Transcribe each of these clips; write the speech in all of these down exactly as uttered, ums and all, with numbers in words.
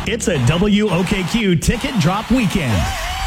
It's a W O K Q ticket drop weekend.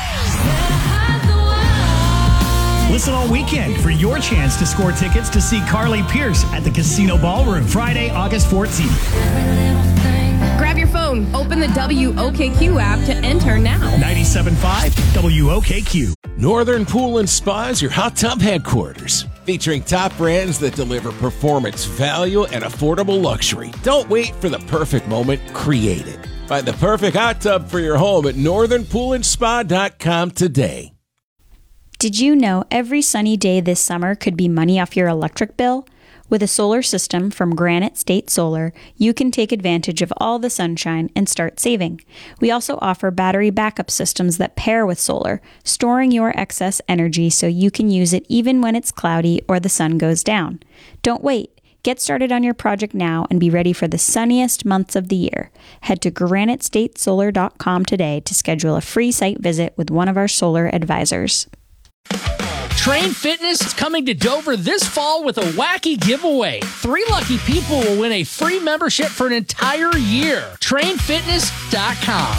Listen all weekend for your chance to score tickets to see Carly Pierce at the Casino Ballroom Friday, August fourteenth. Grab your phone, open the W O K Q app to enter now. ninety-seven point five W O K Q. Northern Pool and Spa is your hot tub headquarters, featuring top brands that deliver performance, value, and affordable luxury. Don't wait for the perfect moment. Create it. Find the perfect hot tub for your home at northern pool and spa dot com today. Did you know every sunny day this summer could be money off your electric bill? With a solar system from Granite State Solar, you can take advantage of all the sunshine and start saving. We also offer battery backup systems that pair with solar, storing your excess energy so you can use it even when it's cloudy or the sun goes down. Don't wait. Get started on your project now and be ready for the sunniest months of the year. Head to granite state solar dot com today to schedule a free site visit with one of our solar advisors. Train Fitness is coming to Dover this fall with a wacky giveaway. Three lucky people will win a free membership for an entire year. train fitness dot com.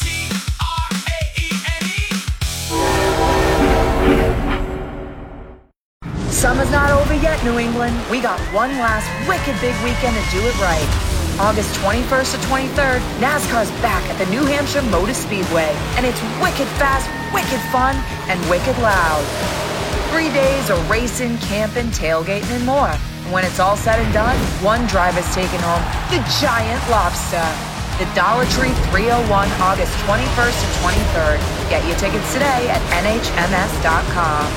Summer's not over yet, New England. We got one last wicked big weekend to do it right. August twenty-first to twenty-third, NASCAR's back at the New Hampshire Motor Speedway. And it's wicked fast, wicked fun, and wicked loud. Three days of racing, camping, tailgating, and more. And when it's all said and done, one driver's taking home the giant lobster. The Dollar Tree three oh one, August twenty-first to twenty-third. Get your tickets today at N H M S dot com.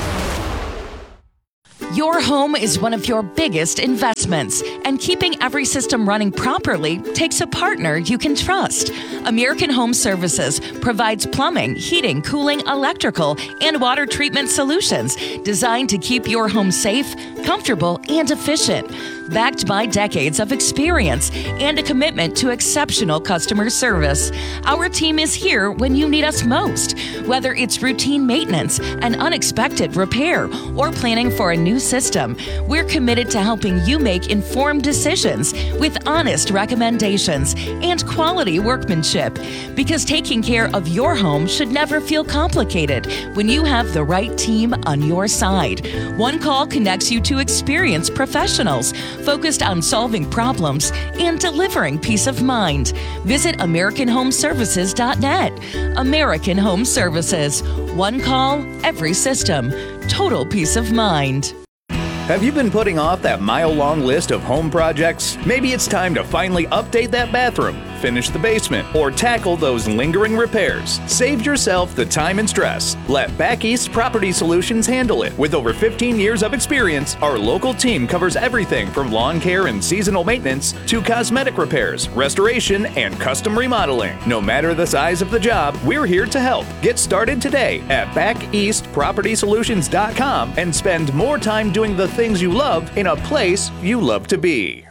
Your home is one of your biggest investments, and keeping every system running properly takes a partner you can trust. American Home Services provides plumbing, heating, cooling, electrical, and water treatment solutions designed to keep your home safe, comfortable, and efficient. Backed by decades of experience and a commitment to exceptional customer service, our team is here when you need us most. Whether it's routine maintenance, an unexpected repair, or planning for a new system, we're committed to helping you make informed decisions with honest recommendations and quality workmanship. Because taking care of your home should never feel complicated when you have the right team on your side. One call connects you to experienced professionals focused on solving problems and delivering peace of mind. Visit American Home Services dot net. American Home Services. One call, every system. Total peace of mind. Have you been putting off that mile-long list of home projects? Maybe it's time to finally update that bathroom, finish the basement, or tackle those lingering repairs. Save yourself the time and stress. Let Back East Property Solutions handle it. With over fifteen years of experience, our local team covers everything from lawn care and seasonal maintenance to cosmetic repairs, restoration, and custom remodeling. No matter the size of the job, we're here to help. Get started today at back east property solutions dot com and spend more time doing the things you love in a place you love to be.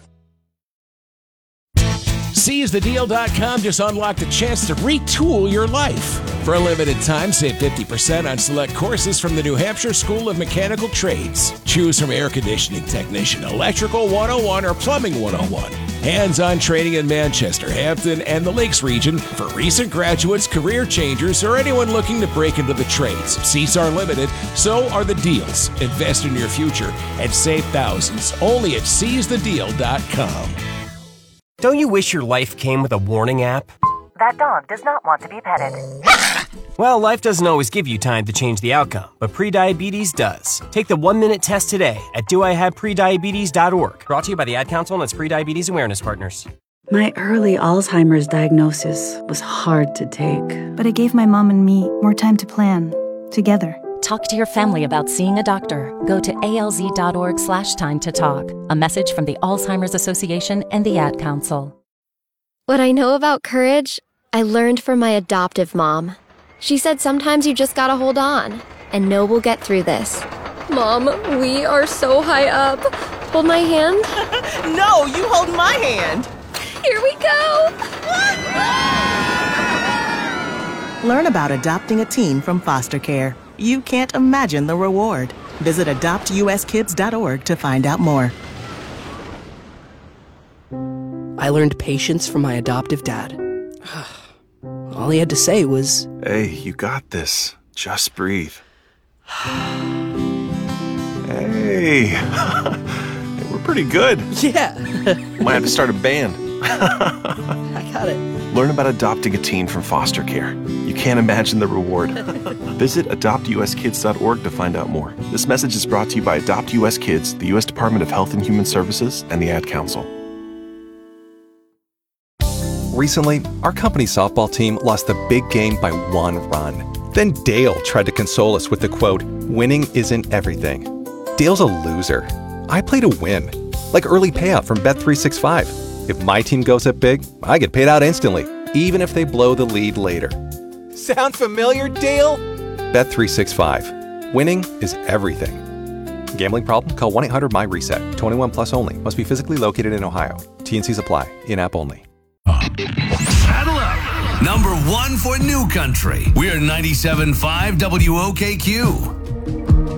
seize the deal dot com just unlocked a chance to retool your life. For a limited time, save fifty percent on select courses from the New Hampshire School of Mechanical Trades. Choose from air conditioning technician, electrical one oh one, or plumbing one oh one. Hands-on training in Manchester, Hampton, and the Lakes region for recent graduates, career changers, or anyone looking to break into the trades. Seats are limited, so are the deals. Invest in your future and save thousands only at seize the deal dot com. Don't you wish your life came with a warning app? That dog does not want to be petted. Well, life doesn't always give you time to change the outcome, but prediabetes does. Take the one-minute test today at do I have prediabetes dot org. Brought to you by the Ad Council and its Prediabetes Awareness Partners. My early Alzheimer's diagnosis was hard to take. But it gave my mom and me more time to plan, together. Talk to your family about seeing a doctor. Go to A L Z dot org slash time to talk. A message from the Alzheimer's Association and the Ad Council. What I know about courage, I learned from my adoptive mom. She said sometimes you just gotta hold on and know we'll get through this. Mom, we are so high up. Hold my hand. No, you hold my hand. Here we go. Learn about adopting a teen from foster care. You can't imagine the reward. Visit adopt U S kids dot org to find out more. I learned patience from my adoptive dad. All he had to say was, "Hey, you got this. Just breathe." Hey, we're pretty good. Yeah. Might have to start a band. I got it. Learn about adopting a teen from foster care. You can't imagine the reward. Visit adopt u s kids dot org to find out more. This message is brought to you by Adopt U S Kids, the U S Department of Health and Human Services, and the Ad Council. Recently, our company softball team lost the big game by one run. Then Dale tried to console us with the quote, "Winning isn't everything." Dale's a loser. I play to win. Like early payout from Bet three sixty-five. If my team goes up big, I get paid out instantly, even if they blow the lead later. Sound familiar, Dale? Bet three sixty-five. Winning is everything. Gambling problem? Call one eight hundred M Y reset. twenty-one plus only. Must be physically located in Ohio. T N Cs apply. In-app only. Saddle up. Number one for New Country. We're ninety-seven point five W O K Q.